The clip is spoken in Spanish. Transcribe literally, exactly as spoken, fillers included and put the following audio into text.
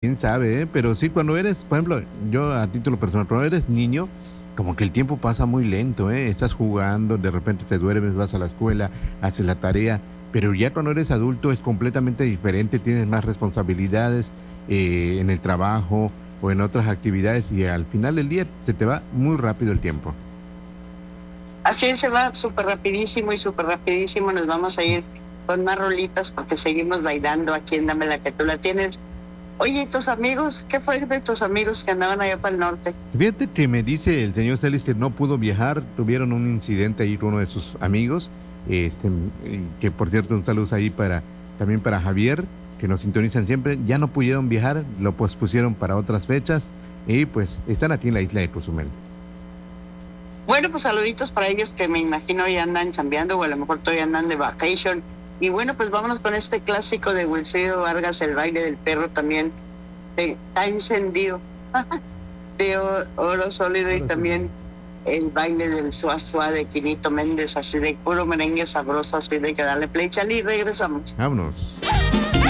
Quién sabe, ¿eh? Pero sí, cuando eres, por ejemplo, yo a título personal, cuando eres niño, como que el tiempo pasa muy lento, ¿eh? Estás jugando, de repente te duermes, vas a la escuela, haces la tarea, pero ya cuando eres adulto es completamente diferente, tienes más responsabilidades eh, en el trabajo o en otras actividades y al final del día se te va muy rápido el tiempo. Así se va súper rapidísimo y súper rapidísimo. Nos vamos a ir con más rolitas porque seguimos bailando aquí en Dame la que tú la tienes. Oye, ¿y tus amigos? ¿Qué fue de tus amigos que andaban allá para el norte? Fíjate que me dice el señor Celis que no pudo viajar, tuvieron un incidente ahí con uno de sus amigos, este, y que por cierto un saludo ahí para, también para Javier, que nos sintonizan siempre, ya no pudieron viajar, lo pospusieron para otras fechas, y pues están aquí en la isla de Cozumel. Bueno, pues saluditos para ellos que me imagino ya andan chambeando o a lo mejor todavía andan de vacation. Y bueno, pues vámonos con este clásico de Wilfrido Vargas, El baile del perro también, de, está encendido, de o- oro sólido y Ahora sí. también el baile del suá suá de Quinito Méndez, así de puro merengue sabroso, así de que darle play, chale, y regresamos. Vámonos.